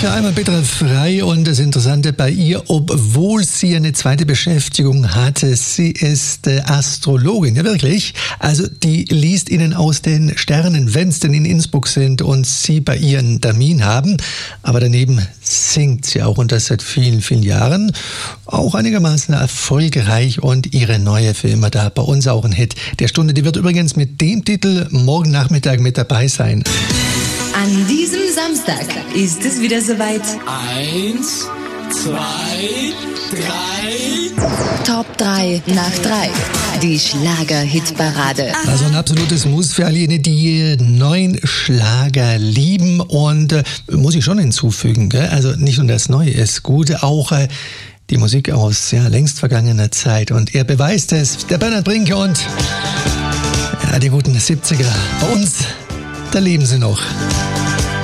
Für einmal bitterfrei und das Interessante bei ihr, obwohl sie eine zweite Beschäftigung hatte, sie ist Astrologin, ja wirklich. Also die liest Ihnen aus den Sternen, wenn es denn in Innsbruck sind und Sie bei ihr einen Termin haben. Aber daneben singt sie auch und das seit vielen, vielen Jahren. Auch einigermaßen erfolgreich und ihre neue Filme da bei uns auch ein Hit der Stunde. Die wird übrigens mit dem Titel morgen Nachmittag mit dabei sein. An diesem Samstag ist es wieder soweit. 1, 2, 3. Top 3 nach 3. Die Schlager-Hitparade. Also ein absolutes Muss für all jene, die neuen Schlager lieben. Und muss ich schon hinzufügen, gell? Also nicht nur das Neue ist gut, auch die Musik aus längst vergangener Zeit. Und er beweist es, der Bernhard Brink und die guten 70er. Bei uns, da leben sie noch.